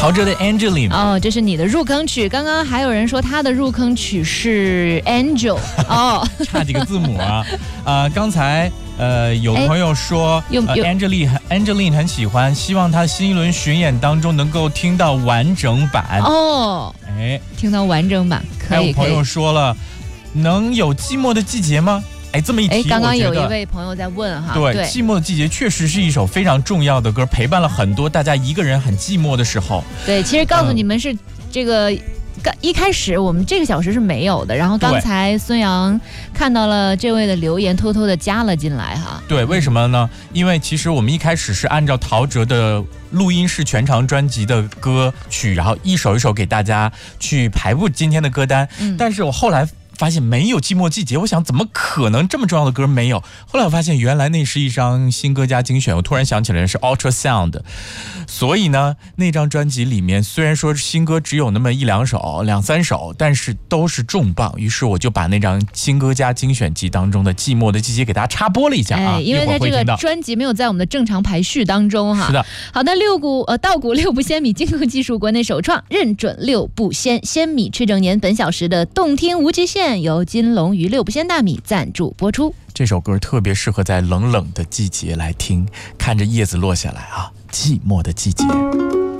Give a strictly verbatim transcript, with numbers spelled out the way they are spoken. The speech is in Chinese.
陶喆的 Angeline。 哦，这是你的入坑曲。刚刚还有人说他的入坑曲是 Angel 哦， 差几个字母啊。呃，刚才呃有朋友说、 有有呃、Angeline Angeline 很喜欢，希望他新一轮巡演当中能够听到完整版。 哦， 哎， 听到完整版可以。 还有朋友说了，能有寂寞的季节吗？哎，这么一提， 哎，刚刚有一我觉得位朋友在问哈， 对，寂寞的季节确实是一首非常重要的歌，陪伴了很多大家一个人很寂寞的时候。 对，其实告诉你们是这个。刚一开始我们这个小时是没有的，然后刚才孙杨看到了这位的留言，偷偷的加了进来哈。 对，为什么呢？因为其实我们一开始是按照陶喆的录音室全长专辑的歌曲，然后一首一首给大家去排布今天的歌单，嗯、但是我后来发现没有寂寞季节，我想怎么可能这么重要的歌没有？后来我发现原来那是一张新歌加精选，我突然想起来是 Ultrasound， 所以呢那张专辑里面虽然说新歌只有那么一两首两三首，但是都是重磅，于是我就把那张新歌加精选集当中的寂寞的季节给大家插播了一下啊， 哎、因为它这个专辑没有在我们的正常排序当中哈。 是的。 好的，六股呃稻谷六步鲜米精工技术国内首创，认准六步鲜鲜米吃整年，本小时的动听无极限由金龙鱼六步鲜大米赞助播出。 这首歌特别适合在冷冷的季节来听，看着叶子落下来啊，寂寞的季节。